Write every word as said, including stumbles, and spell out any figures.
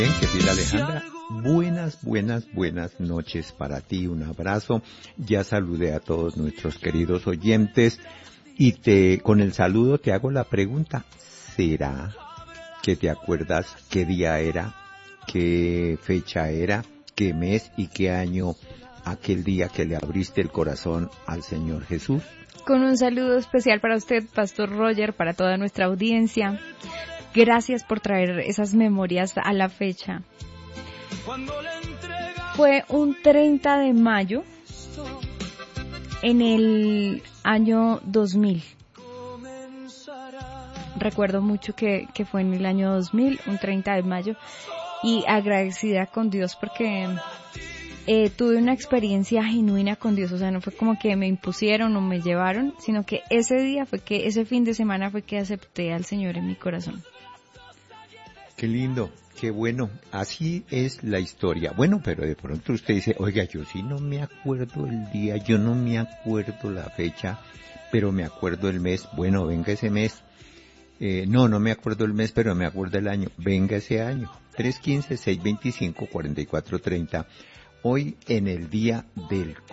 Bien, querida Alejandra, buenas, buenas, buenas noches para ti, un abrazo. Ya saludé a todos nuestros queridos oyentes y te, con el saludo te hago la pregunta, ¿será que te acuerdas qué día era, qué fecha era, qué mes y qué año aquel día que le abriste el corazón al Señor Jesús? Con un saludo especial para usted, Pastor Roger, para toda nuestra audiencia. Gracias por traer esas memorias a la fecha. Fue un treinta de mayo en el año dos mil. Recuerdo mucho que, que fue en el año dos mil, un treinta de mayo, y agradecida con Dios porque eh, tuve una experiencia genuina con Dios. O sea, no fue como que me impusieron o me llevaron, sino que ese día fue que, ese fin de semana fue que acepté al Señor en mi corazón. Qué lindo, qué bueno, así es la historia. Bueno, pero de pronto usted dice, oiga, yo sí no me acuerdo el día, yo no me acuerdo la fecha, pero me acuerdo el mes. Bueno, venga ese mes. Eh, no, no me acuerdo el mes, pero me acuerdo el año. Venga ese año. tres uno cinco, seis dos cinco, cuatro cuatro tres cero. Hoy en el día del